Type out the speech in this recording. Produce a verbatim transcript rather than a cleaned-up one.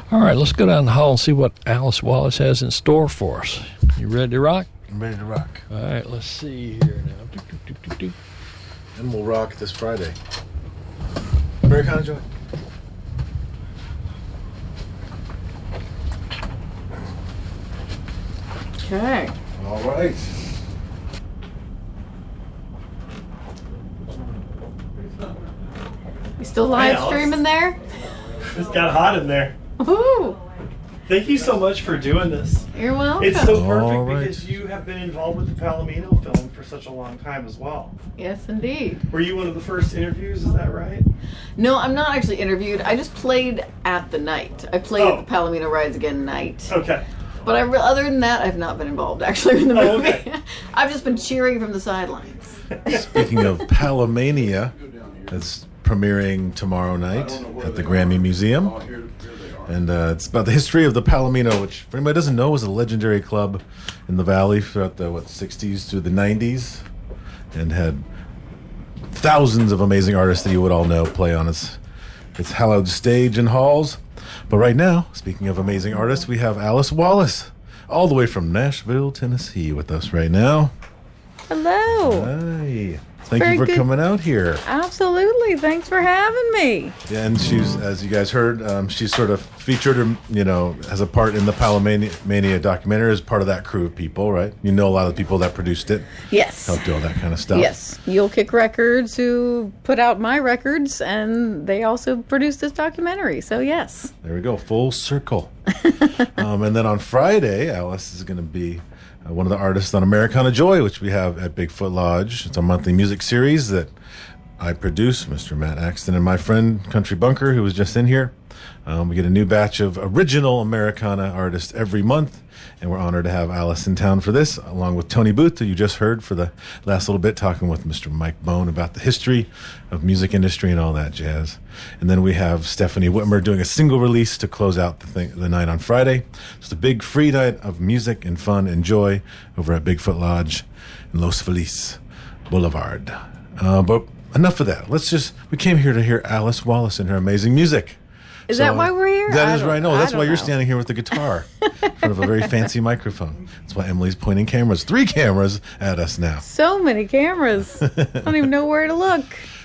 All right, let's go down the hall and see what Alice Wallace has in store for us. You ready to rock? I'm ready to rock. All right, let's see here now. Do, do, do, do, do. And we'll rock this Friday. Americana Joy. Okay. All right. You still live Alice. streaming there? It's got hot in there. Ooh, Thank you so much for doing this. you're welcome. It's so perfect All right. because you have been involved with the Palomino film for such a long time as well. Yes, indeed. Were you one of the first interviews? Is that right? No, I'm not actually interviewed. I just played at the night. I played Oh. at the Palomino Rides Again night. Okay. But I, re- other than that, I've not been involved actually in the Oh, movie. okay. I've just been cheering from the sidelines. Speaking of Palomania, it's premiering tomorrow night at the Grammy Museum. And uh, it's about the history of the Palomino, which, for anybody who doesn't know, was a legendary club in the Valley throughout the, what, sixties through the nineties. And had thousands of amazing artists that you would all know play on its, its hallowed stage and halls. But right now, speaking of amazing artists, we have Alice Wallace, all the way from Nashville, Tennessee, with us right now. Hello. Hi. Thank Very you for good. coming out here. Absolutely. Thanks for having me. Yeah, and she's, as you guys heard, um, she's sort of featured, or, you know, as a part in the Palomania Mania documentary as part of that crew of people, right? You know a lot of the people that produced it, Yes. helped do all that kind of stuff. Yes. You'll Kick Records, who put out my records, and they also produced this documentary. So, yes. There we go, full circle. um, and then on Friday, Alice is going to be uh, one of the artists on Americana Joy, which we have at Bigfoot Lodge. It's a monthly music series that I produce, Mister Matt Axton, and my friend Country Bunker, who was just in here. Um, we get a new batch of original Americana artists every month, and we're honored to have Alice in town for this, along with Tony Booth, who you just heard for the last little bit, talking with Mister Mike Bone about the history of music industry and all that jazz. And then we have Stephanie Whitmer doing a single release to close out the, thing, the night on Friday. It's a big free night of music and fun and joy over at Bigfoot Lodge in Los Feliz Boulevard. Uh, but enough of that. Let's just, we came here to hear Alice Wallace and her amazing music. Is So, that why we're here? That I is don't- right. No, I that's don't why you're know. standing here with the guitar in front of a very fancy microphone. That's why Emily's pointing cameras, three cameras at us now. So many cameras. I don't even know where to look.